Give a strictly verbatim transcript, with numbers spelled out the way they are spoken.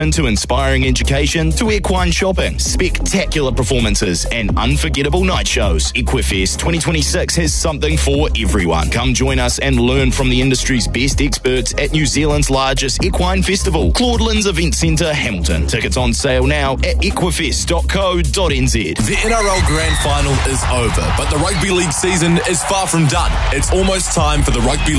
To inspiring education to equine shopping, spectacular performances and unforgettable night shows, Equifest twenty twenty-six has something for everyone. Come join us and learn from the industry's best experts at New Zealand's largest equine festival, Claudelands Event Centre, Hamilton. Tickets on sale now at equifest dot co dot n z. The N R L Grand Final is over, but the Rugby League season is far from done. It's almost time for the Rugby